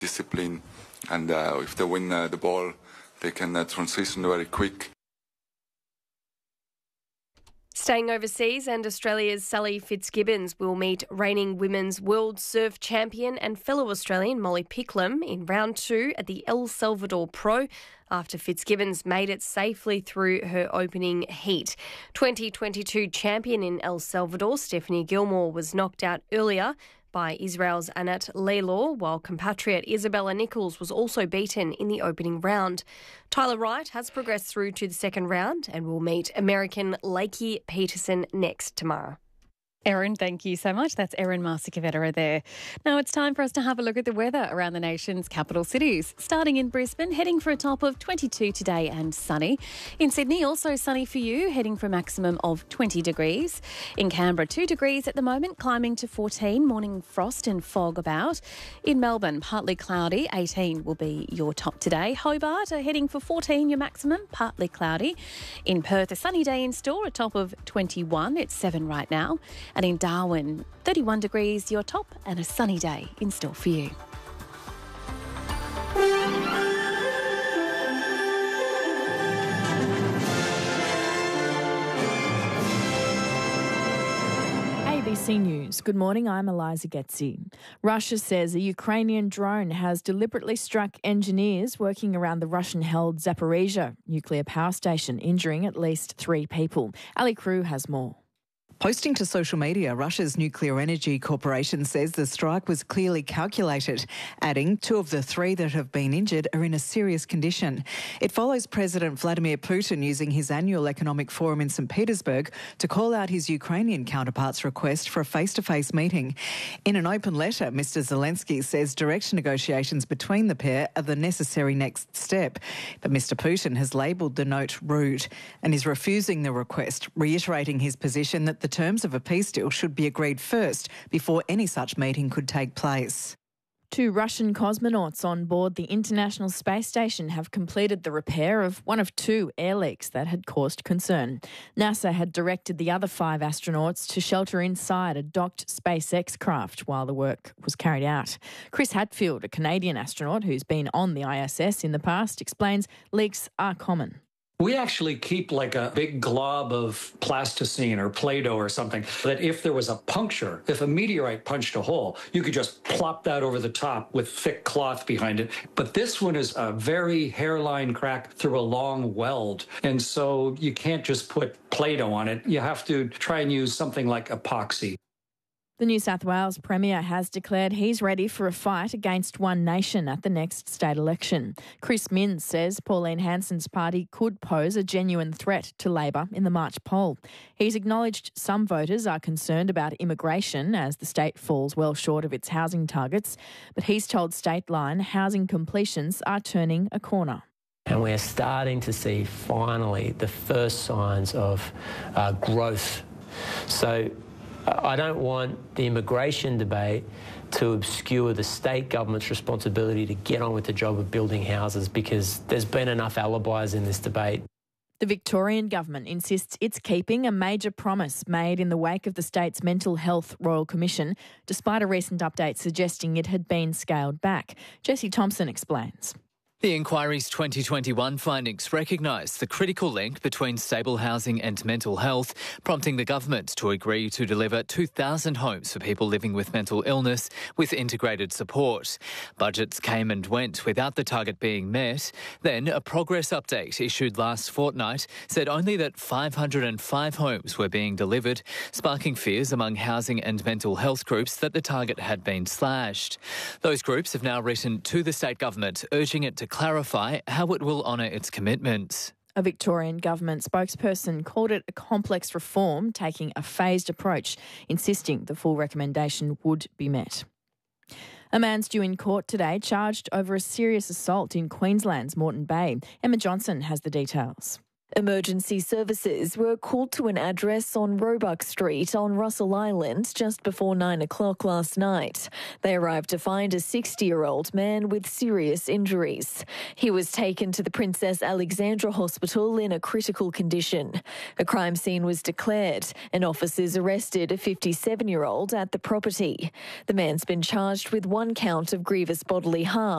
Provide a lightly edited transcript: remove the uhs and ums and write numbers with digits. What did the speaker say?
discipline, and if they win the ball, they can transition very quick. Staying overseas, and Australia's Sally Fitzgibbons will meet reigning women's world surf champion and fellow Australian Molly Picklum in round 2 at the El Salvador Pro after Fitzgibbons made it safely through her opening heat. 2022 champion in El Salvador, Stephanie Gilmore, was knocked out earlier by Israel's Anat Laylor, while compatriot Isabella Nichols was also beaten in the opening round. Tyler Wright has progressed through to the second round and will meet American Lakey Peterson next tomorrow. Erin, thank you so much. That's Erin Marsicavetera there. Now it's time for us to have a look at the weather around the nation's capital cities. Starting in Brisbane, heading for a top of 22 today and sunny. In Sydney, also sunny for you, heading for a maximum of 20 degrees. In Canberra, 2 degrees at the moment, climbing to 14, morning frost and fog about. In Melbourne, partly cloudy, 18 will be your top today. Hobart, heading for 14, your maximum, partly cloudy. In Perth, a sunny day in store, a top of 21, it's 7 right now. And in Darwin, 31 degrees, your top, and a sunny day in store for you. ABC News. Good morning, I'm Eliza Getzi. Russia says a Ukrainian drone has deliberately struck engineers working around the Russian-held Zaporizhzhia nuclear power station, injuring at least 3 people. Ali Crew has more. Posting to social media, Russia's Nuclear Energy Corporation says the strike was clearly calculated, adding 2 of the 3 that have been injured are in a serious condition. It follows President Vladimir Putin using his annual economic forum in St. Petersburg to call out his Ukrainian counterpart's request for a face-to-face meeting. In an open letter, Mr. Zelensky says direct negotiations between the pair are the necessary next step. But Mr. Putin has labelled the note rude and is refusing the request, reiterating his position that the terms of a peace deal should be agreed first before any such meeting could take place. 2 Russian cosmonauts on board the International Space Station have completed the repair of one of 2 air leaks that had caused concern. NASA had directed the other 5 astronauts to shelter inside a docked SpaceX craft while the work was carried out. Chris Hadfield, a Canadian astronaut who's been on the ISS in the past, explains leaks are common. We actually keep like a big glob of plasticine or Play-Doh or something that if there was a puncture, if a meteorite punched a hole, you could just plop that over the top with thick cloth behind it. But this one is a very hairline crack through a long weld. And so you can't just put Play-Doh on it. You have to try and use something like epoxy. The New South Wales Premier has declared he's ready for a fight against One Nation at the next state election. Chris Minns says Pauline Hanson's party could pose a genuine threat to Labor in the March poll. He's acknowledged some voters are concerned about immigration as the state falls well short of its housing targets, but he's told Stateline housing completions are turning a corner. And we're starting to see finally the first signs of growth. So I don't want the immigration debate to obscure the state government's responsibility to get on with the job of building houses, because there's been enough alibis in this debate. The Victorian government insists it's keeping a major promise made in the wake of the state's Mental Health Royal Commission, despite a recent update suggesting it had been scaled back. Jessie Thompson explains. The inquiry's 2021 findings recognise the critical link between stable housing and mental health, prompting the government to agree to deliver 2,000 homes for people living with mental illness with integrated support. Budgets came and went without the target being met. Then a progress update issued last fortnight said only that 505 homes were being delivered, sparking fears among housing and mental health groups that the target had been slashed. Those groups have now written to the state government urging it to clarify how it will honour its commitments. A Victorian government spokesperson called it a complex reform, taking a phased approach, insisting the full recommendation would be met. A man's due in court today charged over a serious assault in Queensland's Moreton Bay. Emma Johnson has the details. Emergency services were called to an address on Roebuck Street on Russell Island just before 9 o'clock last night. They arrived to find a 60-year-old man with serious injuries. He was taken to the Princess Alexandra Hospital in a critical condition. A crime scene was declared and officers arrested a 57-year-old at the property. The man's been charged with 1 count of grievous bodily harm.